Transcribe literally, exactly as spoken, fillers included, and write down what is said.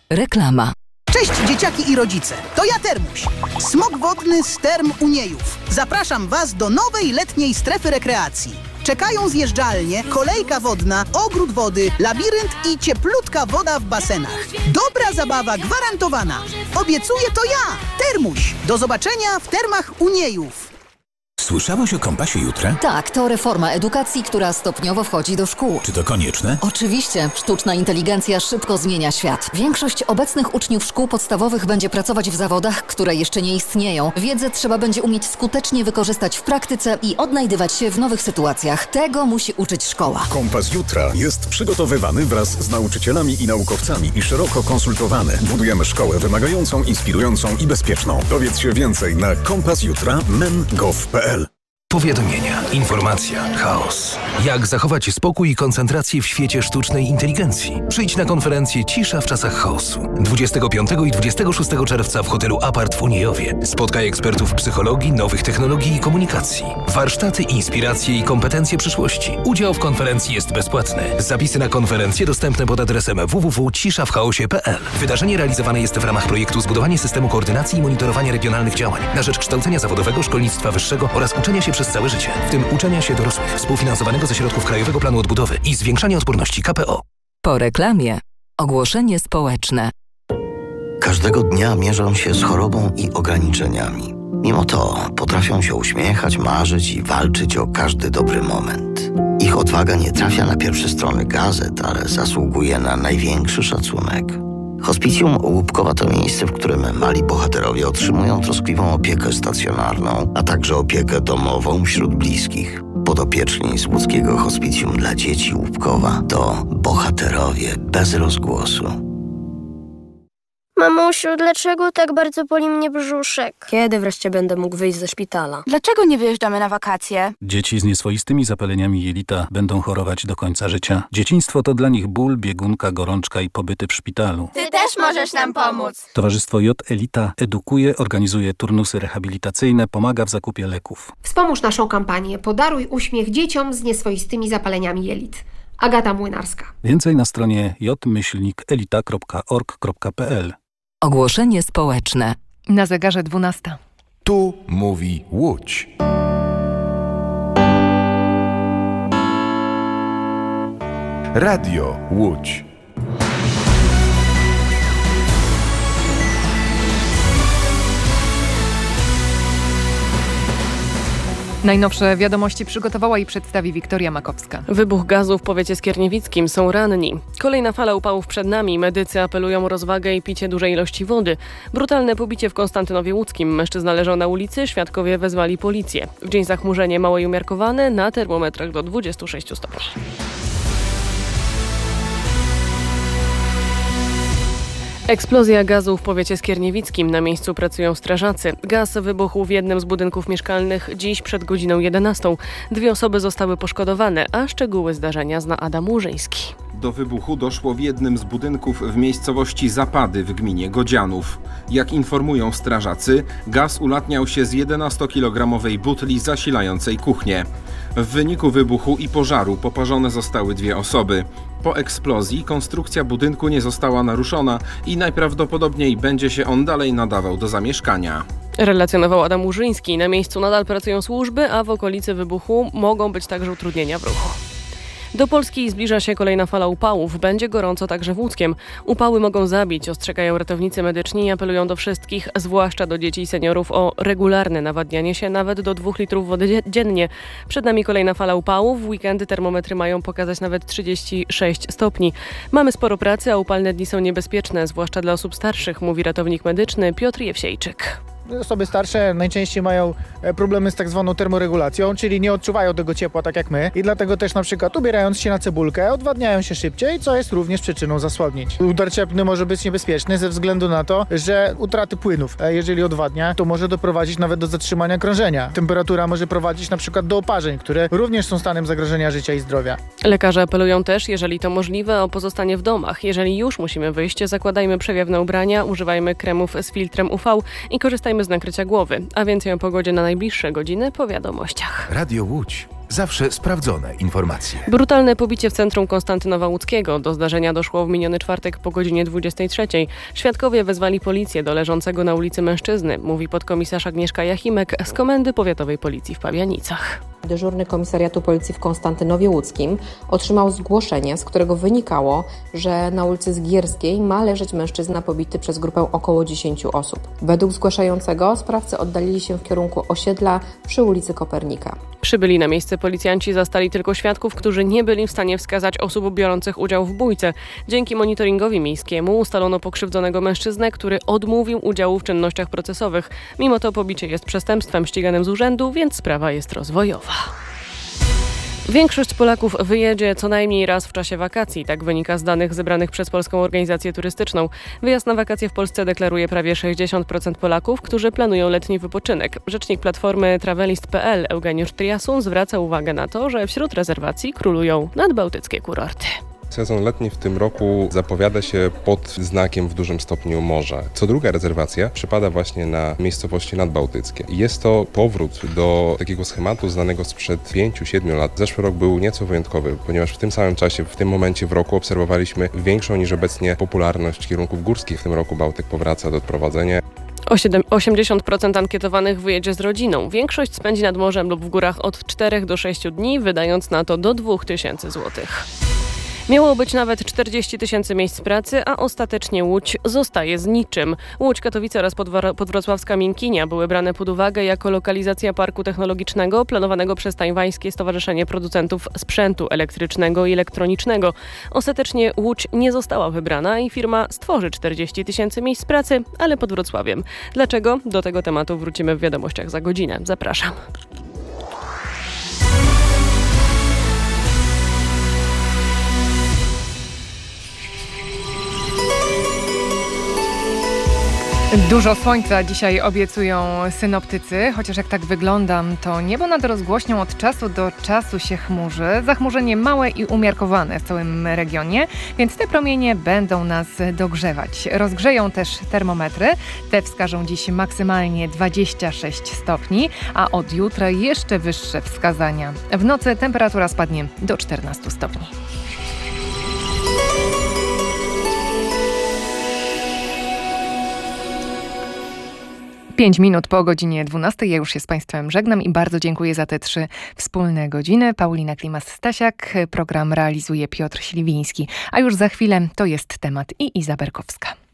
Reklama. Cześć dzieciaki i rodzice, to ja Termuś, smok wodny z Term Uniejów. Zapraszam Was do nowej letniej strefy rekreacji. Czekają zjeżdżalnie, kolejka wodna, ogród wody, labirynt i cieplutka woda w basenach. Dobra zabawa gwarantowana. Obiecuję to ja, Termuś. Do zobaczenia w Termach Uniejów. Słyszałaś o Kompasie Jutra? Tak, to reforma edukacji, która stopniowo wchodzi do szkół. Czy to konieczne? Oczywiście, sztuczna inteligencja szybko zmienia świat. Większość obecnych uczniów szkół podstawowych będzie pracować w zawodach, które jeszcze nie istnieją. Wiedzę trzeba będzie umieć skutecznie wykorzystać w praktyce i odnajdywać się w nowych sytuacjach. Tego musi uczyć szkoła. Kompas Jutra jest przygotowywany wraz z nauczycielami i naukowcami i szeroko konsultowany. Budujemy szkołę wymagającą, inspirującą i bezpieczną. Dowiedz się więcej na kompas jutra kropka men kropka gov kropka pe el. Powiadomienia, informacja, chaos. Jak zachować spokój i koncentrację w świecie sztucznej inteligencji? Przyjdź na konferencję Cisza w czasach chaosu. dwudziestego piątego i dwudziestego szóstego czerwca w hotelu Apart w Uniejowie. Spotkaj ekspertów psychologii, nowych technologii i komunikacji. Warsztaty, inspiracje i kompetencje przyszłości. Udział w konferencji jest bezpłatny. Zapisy na konferencję dostępne pod adresem w w w kropka cisza w chaosie kropka pe el. Wydarzenie realizowane jest w ramach projektu Zbudowanie systemu koordynacji i monitorowania regionalnych działań na rzecz kształcenia zawodowego, szkolnictwa wyższego oraz uczenia się przez całe życie, w tym uczenia się dorosłych, współfinansowanego ze środków Krajowego Planu Odbudowy i Zwiększania Odporności K P O. Po reklamie ogłoszenie społeczne. Każdego dnia mierzą się z chorobą i ograniczeniami. Mimo to potrafią się uśmiechać, marzyć i walczyć o każdy dobry moment. Ich odwaga nie trafia na pierwsze strony gazet, ale zasługuje na największy szacunek. Hospicjum Łupkowa to miejsce, w którym mali bohaterowie otrzymują troskliwą opiekę stacjonarną, a także opiekę domową wśród bliskich. Podopieczni z łódzkiego Hospicjum dla Dzieci Łupkowa to bohaterowie bez rozgłosu. Mamusiu, dlaczego tak bardzo boli mnie brzuszek? Kiedy wreszcie będę mógł wyjść ze szpitala? Dlaczego nie wyjeżdżamy na wakacje? Dzieci z nieswoistymi zapaleniami jelita będą chorować do końca życia. Dzieciństwo to dla nich ból, biegunka, gorączka i pobyty w szpitalu. Ty też możesz nam pomóc. Towarzystwo J Elita edukuje, organizuje turnusy rehabilitacyjne, pomaga w zakupie leków. Wspomóż naszą kampanię Podaruj uśmiech dzieciom z nieswoistymi zapaleniami jelit. Agata Młynarska. Więcej na stronie j myślnik elita kropka org kropka pe el. Ogłoszenie społeczne. Na zegarze dwunasta. Tu mówi Łódź. Radio Łódź. Najnowsze wiadomości przygotowała i przedstawi Wiktoria Makowska. Wybuch gazu w powiecie skierniewickim, są ranni. Kolejna fala upałów przed nami. Medycy apelują o rozwagę i picie dużej ilości wody. Brutalne pobicie w Konstantynowie Łódzkim. Mężczyzna leżał na ulicy, świadkowie wezwali policję. W dzień zachmurzenie małe i umiarkowane, na termometrach do dwudziestu sześciu stopni. Eksplozja gazu w powiecie skierniewickim. Na miejscu pracują strażacy. Gaz wybuchł w jednym z budynków mieszkalnych dziś przed godziną jedenastą. Dwie osoby zostały poszkodowane, a szczegóły zdarzenia zna Adam Łużyński. Do wybuchu doszło w jednym z budynków w miejscowości Zapady w gminie Godzianów. Jak informują strażacy, gaz ulatniał się z jedenastokilogramowej butli zasilającej kuchnię. W wyniku wybuchu i pożaru poparzone zostały dwie osoby. Po eksplozji konstrukcja budynku nie została naruszona i najprawdopodobniej będzie się on dalej nadawał do zamieszkania. Relacjonował Adam Łużyński. Na miejscu nadal pracują służby, a w okolicy wybuchu mogą być także utrudnienia w ruchu. Do Polski zbliża się kolejna fala upałów. Będzie gorąco także w Łódzkiem. Upały mogą zabić, ostrzegają ratownicy medyczni i apelują do wszystkich, zwłaszcza do dzieci i seniorów, o regularne nawadnianie się nawet do dwóch litrów wody dziennie. Przed nami kolejna fala upałów. W weekendy termometry mają pokazać nawet trzydzieści sześć stopni. Mamy sporo pracy, a upalne dni są niebezpieczne, zwłaszcza dla osób starszych, mówi ratownik medyczny Piotr Jewsiejczyk. Osoby starsze najczęściej mają problemy z tak zwaną termoregulacją, czyli nie odczuwają tego ciepła tak jak my i dlatego też na przykład ubierając się na cebulkę odwadniają się szybciej, co jest również przyczyną zasłabnięć. Udar cieplny może być niebezpieczny ze względu na to, że utraty płynów, jeżeli odwadnia, to może doprowadzić nawet do zatrzymania krążenia. Temperatura może prowadzić na przykład do oparzeń, które również są stanem zagrożenia życia i zdrowia. Lekarze apelują też, jeżeli to możliwe, o pozostanie w domach. Jeżeli już musimy wyjść, zakładajmy przewiewne ubrania, używajmy kremów z filtrem U V i korzystajmy z nakrycia głowy. A więcej o pogodzie na najbliższe godziny po wiadomościach. Radio Łódź. Zawsze sprawdzone informacje. Brutalne pobicie w centrum Konstantynowa Łódzkiego. Do zdarzenia doszło w miniony czwartek po godzinie dwudziestej trzeciej. Świadkowie wezwali policję do leżącego na ulicy mężczyzny, mówi podkomisarz Agnieszka Jachimek z Komendy Powiatowej Policji w Pabianicach. Dyżurny Komisariatu Policji w Konstantynowie Łódzkim otrzymał zgłoszenie, z którego wynikało, że na ulicy Zgierskiej ma leżeć mężczyzna pobity przez grupę około dziesięciu osób. Według zgłaszającego sprawcy oddalili się w kierunku osiedla przy ulicy Kopernika. Przybyli na miejsce policjanci zastali tylko świadków, którzy nie byli w stanie wskazać osób biorących udział w bójce. Dzięki monitoringowi miejskiemu ustalono pokrzywdzonego mężczyznę, który odmówił udziału w czynnościach procesowych. Mimo to pobicie jest przestępstwem ściganym z urzędu, więc sprawa jest rozwojowa. Większość Polaków wyjedzie co najmniej raz w czasie wakacji, tak wynika z danych zebranych przez Polską Organizację Turystyczną. Wyjazd na wakacje w Polsce deklaruje prawie sześćdziesiąt procent Polaków, którzy planują letni wypoczynek. Rzecznik platformy travelist kropka p l Eugeniusz Triasun zwraca uwagę na to, że wśród rezerwacji królują nadbałtyckie kurorty. Sezon letni w tym roku zapowiada się pod znakiem w dużym stopniu morza. Co druga rezerwacja przypada właśnie na miejscowości nadbałtyckie. Jest to powrót do takiego schematu znanego sprzed pięciu siedmiu lat. Zeszły rok był nieco wyjątkowy, ponieważ w tym samym czasie, w tym momencie w roku obserwowaliśmy większą niż obecnie popularność kierunków górskich. W tym roku Bałtyk powraca do odprowadzenia. osiemdziesiąt procent ankietowanych wyjedzie z rodziną. Większość spędzi nad morzem lub w górach od czterech do sześciu dni, wydając na to do dwóch tysięcy złotych. Miało być nawet czterdzieści tysięcy miejsc pracy, a ostatecznie Łódź zostaje z niczym. Łódź, Katowice oraz podwrocławska Miękinia były brane pod uwagę jako lokalizacja parku technologicznego planowanego przez tajwańskie Stowarzyszenie Producentów Sprzętu Elektrycznego i Elektronicznego. Ostatecznie Łódź nie została wybrana i firma stworzy czterdzieści tysięcy miejsc pracy, ale pod Wrocławiem. Dlaczego? Do tego tematu wrócimy w wiadomościach za godzinę. Zapraszam. Dużo słońca dzisiaj obiecują synoptycy, chociaż jak tak wyglądam, to niebo nad rozgłośnią od czasu do czasu się chmurzy. Zachmurzenie małe i umiarkowane w całym regionie, więc te promienie będą nas dogrzewać. Rozgrzeją też termometry. Te wskażą dziś maksymalnie dwadzieścia sześć stopni, a od jutra jeszcze wyższe wskazania. W nocy temperatura spadnie do czternastu stopni. Pięć minut po godzinie dwunastej. Ja już się z Państwem żegnam i bardzo dziękuję za te trzy wspólne godziny. Paulina Klimas-Stasiak, program realizuje Piotr Śliwiński. A już za chwilę to jest temat i Iza Berkowska.